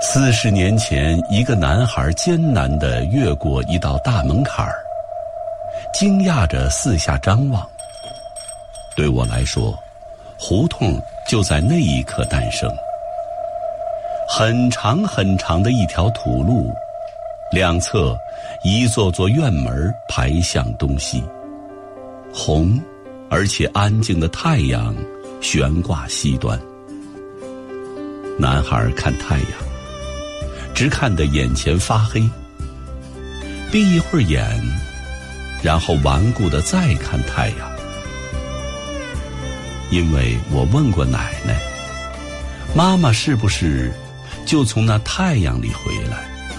40年前，一个男孩艰难地越过一道大门槛儿，惊讶着四下张望。对我来说，胡同就在那一刻诞生。很长很长的一条土路，两侧一座座院门排向东西，红而且安静的太阳悬挂西端。男孩看太阳，只看得眼前发黑，闭一会儿眼，然后顽固地再看太阳。因为我问过奶奶，妈妈是不是就从那太阳里回来？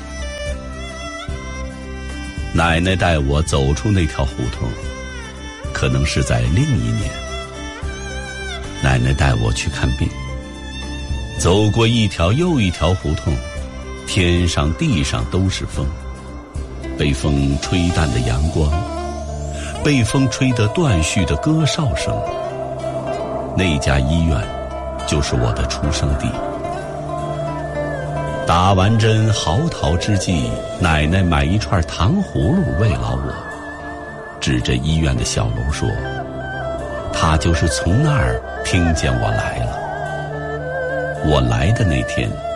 奶奶带我走出那条胡同，可能是在另一年。奶奶带我去看病，走过一条又一条胡同，天上地上都是风，被风吹淡的阳光，被风吹得断续的歌哨声。那家医院就是我的出生地。打完针嚎啕之际，奶奶买一串糖葫芦慰劳我，指着医院的小楼说，她就是从那儿听见我来了。我来的那天